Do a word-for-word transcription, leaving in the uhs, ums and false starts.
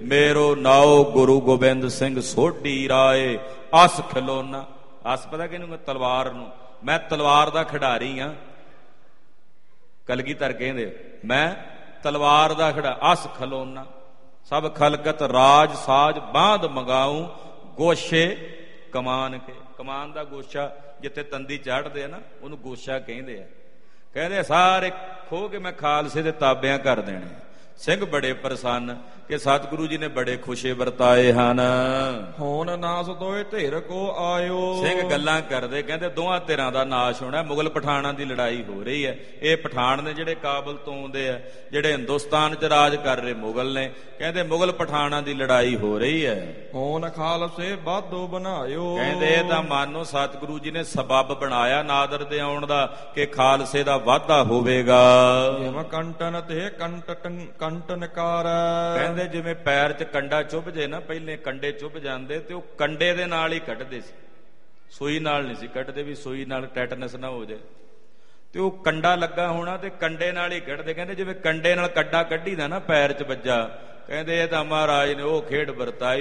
ਮੇਰੋ ਨਾਉ ਗੁਰੂ ਗੋਬਿੰਦ ਸਿੰਘ ਸੋਢੀ ਰਾਏ ਅਸ ਖਿਲੋਨਾ। ਅਸ ਪਤਾ ਕਿਹਨੂੰ? ਤਲਵਾਰ ਨੂੰ। ਮੈਂ ਤਲਵਾਰ ਦਾ ਖਿਡਾਰੀ ਹਾਂ। ਕਲਗੀਧਰ ਕਹਿੰਦੇ ਮੈਂ ਤਲਵਾਰ ਦਾ ਖਿਡਾ ਅਸ ਖਲੋਨਾ। ਸਭ ਖਲਕਤ ਰਾਜ ਸਾਜ ਬਾਂਧ ਮੰਗਾਊ ਗੋਸ਼ੇ ਕਮਾਨ ਕੇ। ਕਮਾਨ ਦਾ ਗੋਸ਼ਾ ਜਿੱਥੇ ਤੰਦੀ ਚਾੜਦੇ ਆ ਨਾ ਉਹਨੂੰ ਗੋਸ਼ਾ ਕਹਿੰਦੇ ਆ। ਕਹਿੰਦੇ ਸਾਰੇ ਖੋ ਕੇ ਮੈਂ ਖਾਲਸੇ ਦੇ ਤਾਬਿਆਂ ਕਰ ਦੇਣੇ। ਸਿੰਘ ਬੜੇ ਪ੍ਰਸੰਨ ਕਿ ਸਤਿਗੁਰੂ ਜੀ ਨੇ ਬੜੇ ਖੁਸ਼ੇ ਵਰਤਾਏ ਹਨ। ਹੁਣ ਨਾਸ ਦੋਏ ਧਿਰ ਕੋ ਆਇਓ। ਸਿੰਘ ਗੱਲਾਂ ਕਰਦੇ ਕਹਿੰਦੇ ਦੋਹਾਂ ਧਿਰਾਂ ਦਾ ਨਾਸ਼ ਹੋਣਾ। ਮੁਗਲ ਪਠਾਣਾਂ ਦੀ ਲੜਾਈ ਹੋ ਰਹੀ ਹੈ। ਇਹ ਪਠਾਣ ਨੇ ਜਿਹੜੇ ਕਾਬਲ ਤੋਂ ਆਉਂਦੇ ਆ, ਜਿਹੜੇ ਹਿੰਦੁਸਤਾਨ 'ਚ ਰਾਜ ਕਰ ਰਹੇ ਮੁਗਲ ਨੇ। ਕਹਿੰਦੇ ਮੁਗਲ ਪਠਾਣਾਂ ਦੀ ਲੜਾਈ ਹੋ ਰਹੀ ਹੈ। ਹੁਣ ਖਾਲਸੇ ਬਾਧੋ ਬਣਾਇਓ। ਕਹਿੰਦੇ ਇਹ ਤਾਂ ਮਾਨੋ ਸਤਿਗੁਰੂ ਜੀ ਨੇ ਸਬੱਬ ਬਣਾਇਆ ਨਾਦਰ ਦੇ ਆਉਣ ਦਾ ਕਿ ਖਾਲਸੇ ਦਾ ਵਾਧਾ ਹੋਵੇਗਾ। ਜਿਵੇਂ ਕੰਟਨ ਤੇ ਕੰਟਨ ਕੰਟਨਕਾਰ। ਕਹਿੰਦੇ ਜਿਵੇਂ ਪੈਰ 'ਚ ਕੰਡਾ ਚੁੱਭ ਜੇ ਨਾ, ਪਹਿਲੇ ਕੰਡੇ ਚੁੱਭ ਜਾਂਦੇ ਤੇ ਉਹ ਕੰਡੇ ਦੇ ਨਾਲ ਹੀ ਕੱਢਦੇ ਸੀ, ਸੂਈ ਨਾਲ ਨਹੀਂ ਸੀ ਕੱਢਦੇ ਵੀ ਸੂਈ ਨਾਲ ਟੈਟਨਸ ਨਾ ਹੋ ਜਾਏ। ਤੇ ਉਹ ਕੰਡਾ ਲੱਗਾ ਹੋਣਾ ਤੇ ਕੰਡੇ ਨਾਲ ਹੀ ਕੱਢਦੇ। ਕਹਿੰਦੇ ਜਿਵੇਂ ਕੰਡੇ ਨਾਲ ਕੱਡਾ ਕੱਢੀ ਦਾ ਨਾ ਪੈਰ 'ਚ ਵੱਜਾ। ਕਹਿੰਦੇ ਇਹ ਤਾਂ ਮਹਾਰਾਜ ਨੇ ਉਹ ਖੇਡ ਵਰਤਾਈ